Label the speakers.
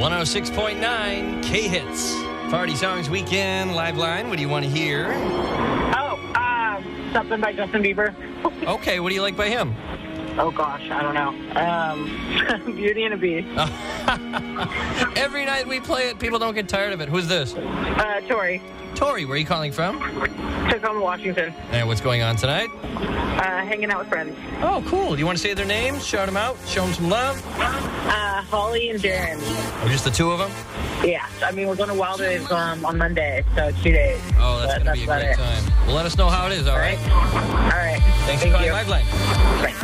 Speaker 1: 106.9 K-Hits. Party Songs Weekend, Live Line. What do you want to hear?
Speaker 2: Something by Justin Bieber.
Speaker 1: Okay, what do you like by him?
Speaker 2: Oh, gosh, I don't know. Beauty and a Beast.
Speaker 1: Every night we play it, people don't get tired of it. Who's this?
Speaker 2: Tori.
Speaker 1: Tori, where are you calling from?
Speaker 2: Tacoma, Washington.
Speaker 1: And what's going on tonight?
Speaker 2: Hanging out with friends.
Speaker 1: Oh, cool. Do you want to say their names? Shout them out? Show them some love?
Speaker 2: Holly and Jaron.
Speaker 1: Oh, just the two of them?
Speaker 2: Yeah, I mean, we're going to Wilder's on Monday, so it's 2 days.
Speaker 1: Oh, that's going to be a great time. Well, let us know how it is, all right?
Speaker 2: All right.
Speaker 1: Thanks for calling Live Line.
Speaker 2: Bye.